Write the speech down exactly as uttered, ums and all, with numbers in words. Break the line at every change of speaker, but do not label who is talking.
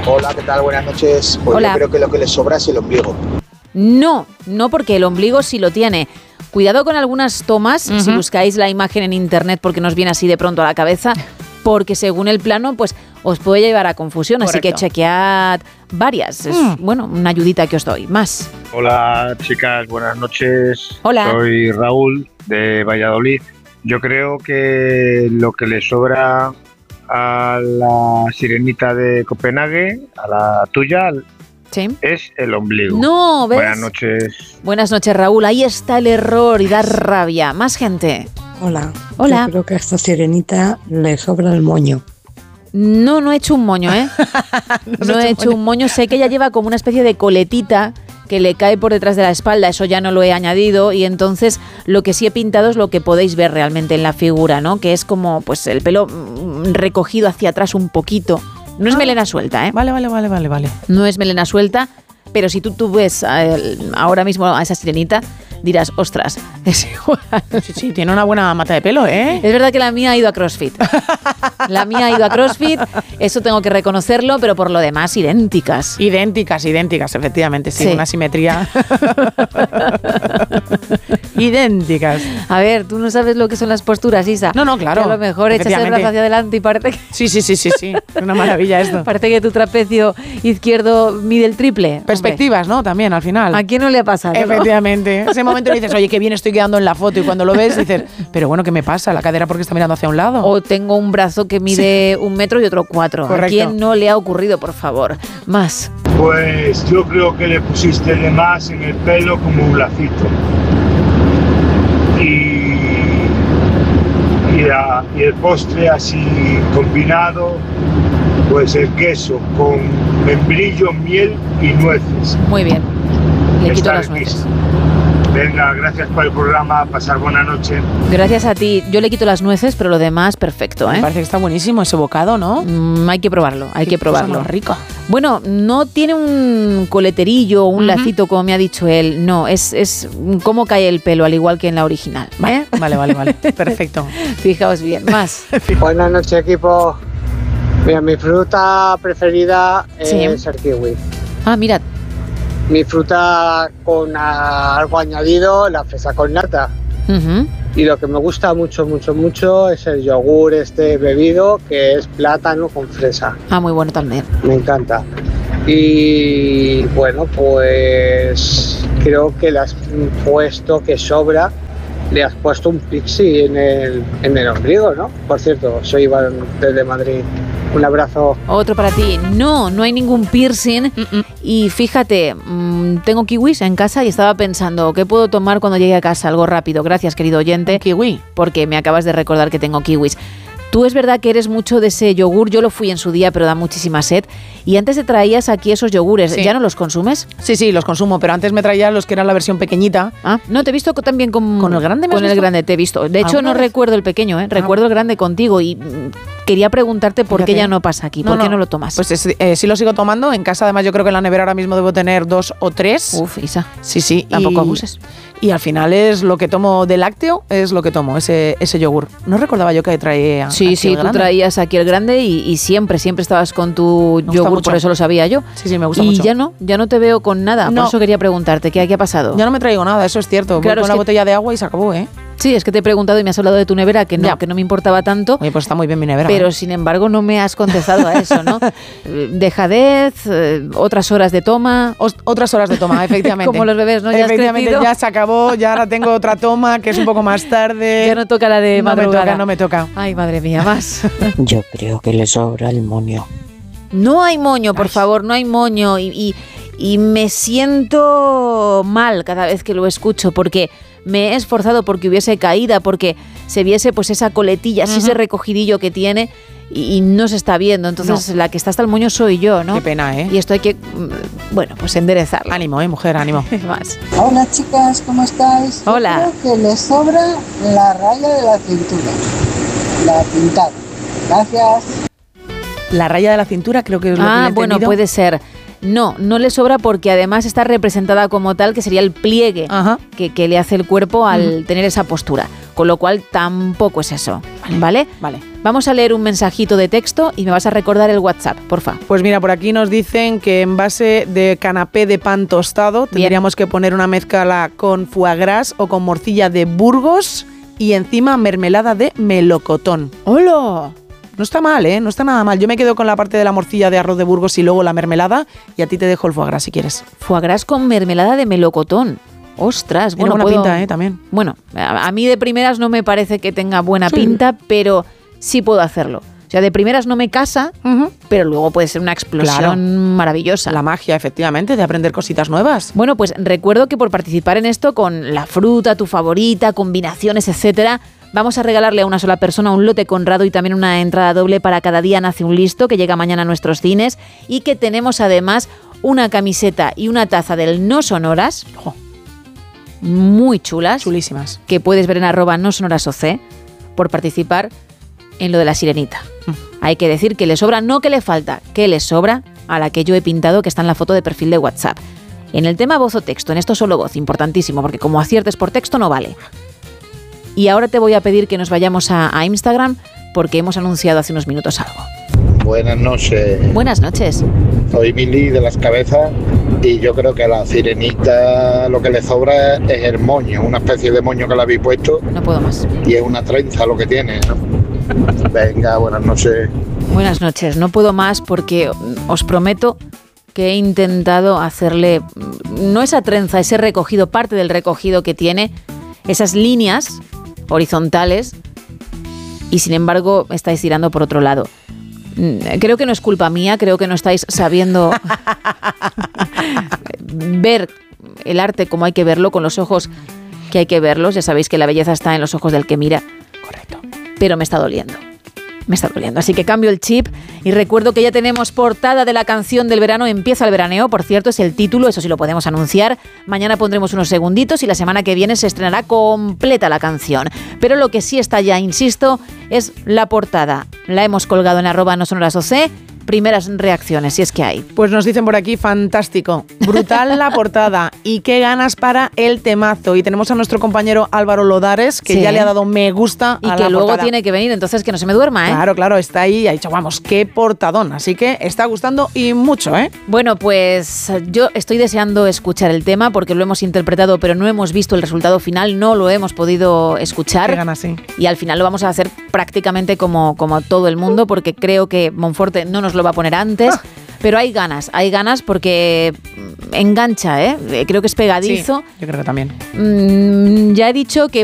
Hola, ¿qué tal? Buenas noches. Pues
Hola.
yo creo que lo que le sobra es el ombligo.
No, no porque el ombligo sí lo tiene. Cuidado con algunas tomas, uh-huh. si buscáis la imagen en internet porque nos viene así de pronto a la cabeza, porque según el plano, pues os puede llevar a confusión. Correcto. Así que chequead varias. Es, mm. bueno, una ayudita que os doy. Más.
Hola, chicas, buenas noches.
Hola.
Soy Raúl, de Valladolid. Yo creo que lo que le sobra a la sirenita de Copenhague, a la tuya,
sí.
es el ombligo.
No, ¿ves?
Buenas noches.
Buenas noches, Raúl. Ahí está el error y da rabia. Más gente.
Hola.
Hola.
Yo creo que a esta sirenita le sobra el moño.
No, no he hecho un moño, ¿eh? no no he hecho moño. un moño. Sé que ella lleva como una especie de coletita que le cae por detrás de la espalda. Eso ya no lo he añadido. Y entonces lo que sí he pintado es lo que podéis ver realmente en la figura, ¿no? Que es como pues el pelo recogido hacia atrás un poquito. No es ah. melena suelta, ¿eh?
Vale, vale, vale, vale, vale.
No es melena suelta, pero si tú, tú ves eh, ahora mismo a esa sirenita, dirás, ostras, es igual.
Sí, sí, tiene una buena mata de pelo, ¿eh?
Es verdad que la mía ha ido a CrossFit. La mía ha ido a CrossFit, eso tengo que reconocerlo, pero por lo demás, idénticas.
Idénticas, idénticas, efectivamente, sí,
sí.
una simetría. Idénticas.
A ver, tú no sabes lo que son las posturas, Isa.
No, no, claro.
Que a lo mejor echas el brazo hacia adelante y parece que...
Sí, sí, sí, sí, sí. Una maravilla esto.
Parece que tu trapecio izquierdo mide el triple.
Perspectivas,
hombre.
¿no? También, al final.
¿A quién no le ha pasado?
Efectivamente. ¿No? Ese momento le dices, oye, qué bien estoy quedando en la foto, y cuando lo ves dices, pero bueno, ¿qué me pasa? La cadera porque está mirando hacia un lado.
O tengo un brazo que mide sí. un metro y otro cuatro.
Correcto.
¿A quién no le ha ocurrido, por favor? Más.
Pues yo creo que le pusiste de más en el pelo como un lacito. Y, y, la, y el postre así combinado, pues el queso con membrillo, miel y nueces.
Muy bien. Le quito
Está
las nueces.
Venga, gracias por el programa, pasar buena noche.
Gracias a ti. Yo le quito las nueces, pero lo demás, perfecto, ¿eh?
Me parece que está buenísimo ese bocado, ¿no?
Mm, hay que probarlo, hay
Qué
que probarlo.
Cosa más rico.
Bueno, no tiene un coleterillo o un uh-huh. lacito, como me ha dicho él. No, es, es cómo cae el pelo, al igual que en la original. ¿eh?
Vale, vale, vale. Perfecto.
Fijaos bien. Más.
Buenas noches, equipo. Mira, mi fruta preferida
sí.
es el kiwi.
Ah, mirad.
Mi fruta con algo añadido, la fresa con nata.
Uh-huh.
Y lo que me gusta mucho, mucho, mucho es el yogur este bebido, que es plátano con fresa.
Ah, muy bueno también.
Me encanta. Y bueno, pues creo que le has puesto que sobra, le has puesto un pixie en el, en el ombligo, ¿no? Por cierto, soy Iván desde Madrid. Un abrazo.
Otro para ti. No, no hay ningún piercing. Mm-mm. Y fíjate, mmm, tengo kiwis en casa y estaba pensando, ¿qué puedo tomar cuando llegue a casa? Algo rápido. Gracias, querido oyente.
Kiwi.
Porque me acabas de recordar que tengo kiwis. Tú es verdad que eres mucho de ese yogur, yo lo fui en su día, pero da muchísima sed. Y antes te traías aquí esos yogures, sí. ¿Ya no los consumes?
Sí, sí, los consumo, pero antes me traía los que eran la versión pequeñita.
Ah, no, te he visto también con,
¿Con el grande.
Con el
visto?
grande te he visto. De hecho, no vez? recuerdo el pequeño, ¿eh? recuerdo ah. el grande contigo y quería preguntarte por Fíjate. qué ya no pasa aquí, no, por qué no. no lo tomas.
Pues es, eh, sí lo sigo tomando, en casa además yo creo que en la nevera ahora mismo debo tener dos o tres.
Uf, Isa.
Sí, sí.
Tampoco y, abuses.
Y al final es lo que tomo de lácteo, es lo que tomo, ese, ese yogur. No recordaba yo que traía
Sí, sí, tú traías aquí el grande y, y siempre, siempre estabas con tu yogur, mucho. Por eso lo sabía yo.
Sí, sí, me gusta
y
mucho.
Y ya no, ya no te veo con nada, no. Por eso quería preguntarte, ¿qué, qué ha pasado?
Ya no me traigo nada, eso es cierto.
Claro,
Voy con
es
una
que...
botella de agua y se acabó, ¿eh?
Sí, es que te he preguntado y me has hablado de tu nevera, que no, que no me importaba tanto.
Oye, pues está muy bien mi nevera.
Pero
¿eh?
sin embargo no me has contestado a eso, ¿no? Dejadez, eh, otras horas de toma.
O, otras horas de toma, efectivamente.
Como los bebés, ¿no?
Ya efectivamente, ya se acabó, ya ahora tengo otra toma que es un poco más tarde.
Ya no toca la de
no
madrugada.
Me toca, no me toca.
Ay, madre mía, más.
Yo creo que le sobra el moño.
No hay moño, por Ay. favor, no hay moño. Y, y, y me siento mal cada vez que lo escucho, porque me he esforzado porque hubiese caída, porque se viese pues esa coletilla, así uh-huh. ese recogidillo que tiene y, y no se está viendo. Entonces no. la que está hasta el moño soy yo, ¿no?
Qué pena, ¿eh?
Y esto hay que, bueno, pues enderezarlo.
Ánimo, ¿eh, mujer? Ánimo.
Más.
Hola, chicas, ¿cómo estáis?
Hola.
Yo creo que le sobra la raya de la cintura, la pintada. Gracias.
La raya de la cintura creo que es lo
ah,
que he
bueno, puede ser. No, no le sobra porque además está representada como tal, que sería el pliegue que, que le hace el cuerpo al uh-huh. tener esa postura. con lo cual tampoco es eso, ¿vale? ¿Vale?
Vale.
Vamos a leer un mensajito de texto y me vas a recordar el WhatsApp, porfa.
Pues mira, por aquí nos dicen que en base de canapé de pan tostado tendríamos que poner una mezcla con foie gras o con morcilla de Burgos y encima mermelada de melocotón.
¡Hola!
No está mal, ¿eh? No está nada mal. Yo me quedo con la parte de la morcilla de arroz de Burgos y luego la mermelada y a ti te dejo el foie gras si quieres.
Foie gras con mermelada de melocotón. Ostras,
Tiene
bueno,
buena
puedo...
pinta, ¿eh? También.
Bueno, a, a mí de primeras no me parece que tenga buena
Sí.
pinta, pero sí puedo hacerlo. O sea, de primeras no me casa,
Uh-huh.
pero luego puede ser una explosión
Claro.
maravillosa.
La magia, efectivamente, de aprender cositas nuevas.
Bueno, pues recuerdo que por participar en esto con la fruta, tu favorita, combinaciones, etcétera, vamos a regalarle a una sola persona un lote Conrado y también una entrada doble para Cada día nace un listo, que llega mañana a nuestros cines, y que tenemos además una camiseta y una taza del No Sonoras,
Ojo,
muy chulas,
chulísimas.
que puedes ver en arroba no sonoras o c, por participar en lo de la sirenita.
Mm.
Hay que decir que le sobra, no que le falta, que le sobra a la que yo he pintado, que está en la foto de perfil de WhatsApp. En el tema voz o texto, en esto solo voz, importantísimo, porque como aciertes por texto no vale. Y ahora te voy a pedir que nos vayamos a, a Instagram, porque hemos anunciado hace unos minutos algo.
Buenas noches.
Buenas noches.
Soy Billy de Las Cabezas y yo creo que a la sirenita lo que le sobra es el moño, una especie de moño que le habéis puesto
No puedo más.
y es una trenza lo que tiene, ¿no? Venga, buenas noches.
Buenas noches, no puedo más porque mm, os prometo que he intentado hacerle, mm, no esa trenza, ese recogido, parte del recogido que tiene, esas líneas horizontales, y sin embargo estáis tirando por otro lado. Mm, Creo que no es culpa mía, creo que no estáis sabiendo ver el arte como hay que verlo, con los ojos que hay que verlos. Ya sabéis que la belleza está en los ojos del que mira.
Correcto.
Pero me está doliendo. Me está doliendo. Así que cambio el chip y recuerdo que ya tenemos portada de la canción del verano. Empieza el veraneo, por cierto, es el título, eso sí lo podemos anunciar. Mañana pondremos unos segunditos y la semana que viene se estrenará completa la canción. Pero lo que sí está ya, insisto, es la portada. La hemos colgado en arroba no sonoras o c. Primeras reacciones, si es que hay.
Pues nos dicen por aquí, fantástico, brutal la portada y qué ganas para el temazo. Y tenemos a nuestro compañero Álvaro Lodares, que
Sí.
ya le ha dado me gusta
Y
a
que
la
luego
portada.
tiene que venir, entonces que no se me duerma, ¿eh?
Claro, claro, está ahí y ha dicho, vamos, qué portadón. Así que está gustando y mucho, ¿eh?
Bueno, pues yo estoy deseando escuchar el tema porque lo hemos interpretado, pero no hemos visto el resultado final, no lo hemos podido escuchar.
Qué ganas, sí.
Y al final lo vamos a hacer prácticamente como, como todo el mundo, porque creo que Monforte no nos lo va a poner antes.
Ah.
Pero hay ganas, hay ganas porque engancha, ¿eh? Creo que es pegadizo.
Sí, yo creo que también.
Mm, ya he dicho que